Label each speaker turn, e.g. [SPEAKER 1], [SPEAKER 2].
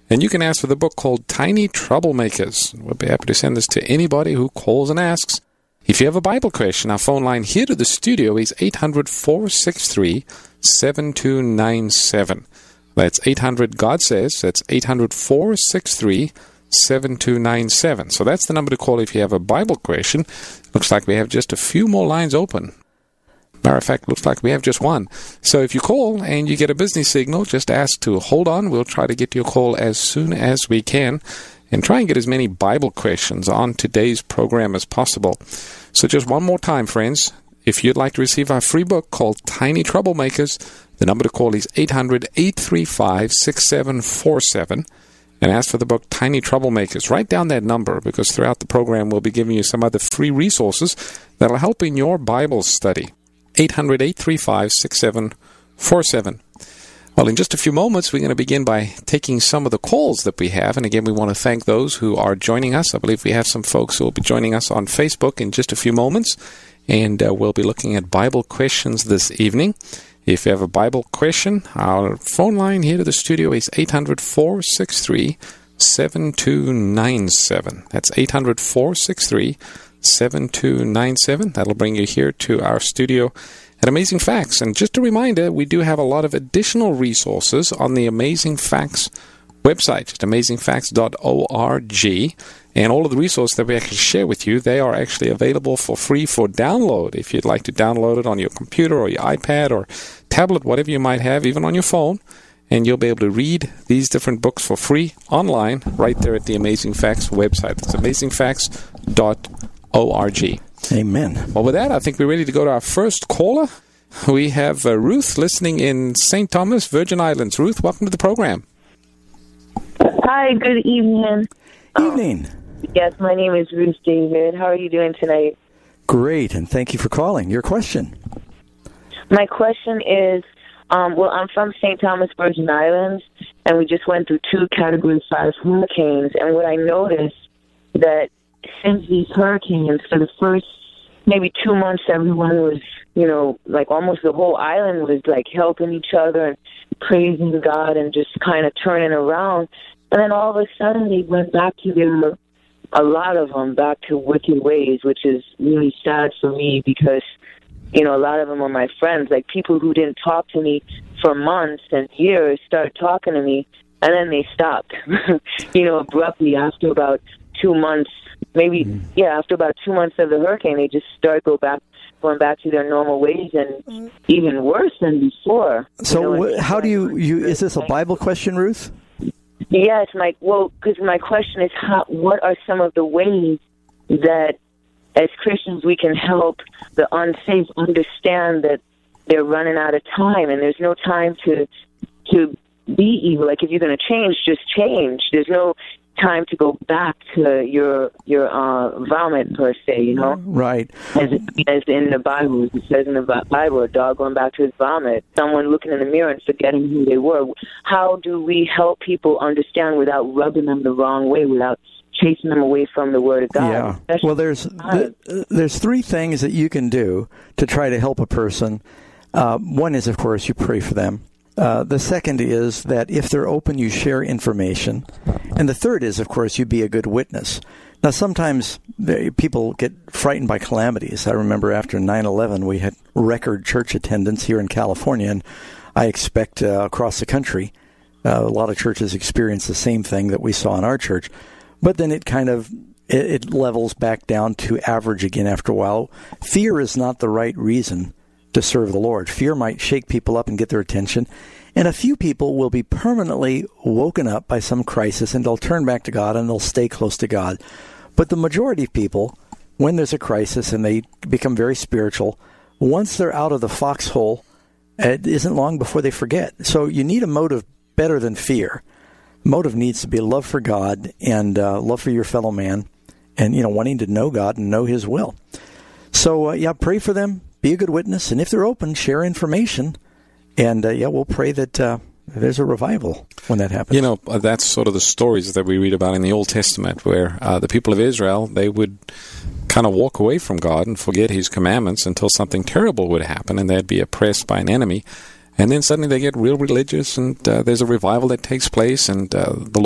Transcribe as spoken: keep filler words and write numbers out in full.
[SPEAKER 1] And you can ask for the book called Tiny Troublemakers. We'll be happy to send this to anybody who calls and asks. If you have a Bible question, our phone line here to the studio is eight hundred, four six three, seven two nine seven. That's eight hundred, God says. That's eight hundred, four six three, seven two nine seven. So that's the number to call if you have a Bible question. Looks like we have just a few more lines open. Matter of fact, looks like we have just one. So if you call and you get a business signal, just ask to hold on. We'll try to get your call as soon as we can and try and get as many Bible questions on today's program as possible. So just one more time, friends. If you'd like to receive our free book called Tiny Troublemakers, the number to call is eight hundred, eight three five, six seven four seven. And ask for the book Tiny Troublemakers. Write down that number because throughout the program we'll be giving you some other free resources that will help in your Bible study. eight hundred, eight three five, six seven four seven. Well, in just a few moments, we're going to begin by taking some of the calls that we have. And again, we want to thank those who are joining us. I believe we have some folks who will be joining us on Facebook in just a few moments. And uh, we'll be looking at Bible questions this evening. If you have a Bible question, our phone line here to the studio is eight hundred, four six three, seven two nine seven. That's eight hundred, four six three, seven two nine seven. That'll bring you here to our studio at Amazing Facts. And just a reminder, we do have a lot of additional resources on the Amazing Facts website, at amazing facts dot org. And all of the resources that we actually share with you, they are actually available for free for download. If you'd like to download it on your computer or your iPad or tablet, whatever you might have, even on your phone, and you'll be able to read these different books for free online right there at the Amazing Facts website. That's amazing facts dot org.
[SPEAKER 2] Amen.
[SPEAKER 1] Well, with that, I think we're ready to go to our first caller. We have uh, Ruth listening in Saint Thomas, Virgin Islands. Ruth, welcome to the program.
[SPEAKER 3] Hi, good evening.
[SPEAKER 2] Evening.
[SPEAKER 3] Um, yes, my name is Ruth David. How are you doing tonight?
[SPEAKER 2] Great, and thank you for calling. Your question?
[SPEAKER 3] My question is, um, well, I'm from Saint Thomas, Virgin Islands, and we just went through two Category five hurricanes, and what I noticed that since these hurricanes, for the first maybe two months, everyone was, you know, like almost the whole island was like helping each other and praising God and just kind of turning around. And then all of a sudden they went back to their, a lot of them, back to wicked ways, which is really sad for me because, you know, a lot of them are my friends. Like people who didn't talk to me for months and years started talking to me, and then they stopped, you know, abruptly after about two months. Maybe, mm. yeah, after about two months of the hurricane, they just start go back, going back to their normal ways, and even worse than before.
[SPEAKER 2] So,
[SPEAKER 3] you know,
[SPEAKER 2] wh- how do you, you? Is this a Bible question, Ruth?
[SPEAKER 3] Yeah, it's my well, because my question is, how? What are some of the ways that, as Christians, we can help the unsafe understand that they're running out of time, and there's no time to to be evil. Like if you're going to change, just change. There's no time to go back to your your uh, vomit per se, you know.
[SPEAKER 2] Right.
[SPEAKER 3] As, as in the Bible, it says in the Bible, a dog going back to his vomit. Someone looking in the mirror and forgetting who they were. How do we help people understand without rubbing them the wrong way, without chasing them away from the Word of God?
[SPEAKER 2] Yeah.
[SPEAKER 3] Especially
[SPEAKER 2] well, there's th- there's three things that you can do to try to help a person. Uh, one is, of course, you pray for them. Uh, the second is that if they're open, you share information. And the third is, of course, you be a good witness. Now, sometimes they, people get frightened by calamities. I remember after nine eleven, we had record church attendance here in California, and I expect uh, across the country, uh, a lot of churches experience the same thing that we saw in our church. But then it kind of, it, it levels back down to average again after a while. Fear is not the right reason to serve the Lord. Fear might shake people up and get their attention, and a few people will be permanently woken up by some crisis, and they'll turn back to God, and they'll stay close to God. But the majority of people, when there's a crisis and they become very spiritual, once they're out of the foxhole, it isn't long before they forget. So you need a motive better than fear. Motive needs to be love for God and uh, love for your fellow man, and, you know, wanting to know God and know His will. So, uh, yeah, pray for them. Be a good witness, and if they're open, share information, and uh, yeah, we'll pray that uh, there's a revival when that happens.
[SPEAKER 1] You know, that's sort of the stories that we read about in the Old Testament, where uh, the people of Israel, they would kind of walk away from God and forget His commandments until something terrible would happen, and they'd be oppressed by an enemy, and then suddenly they get real religious, and uh, there's a revival that takes place, and uh, the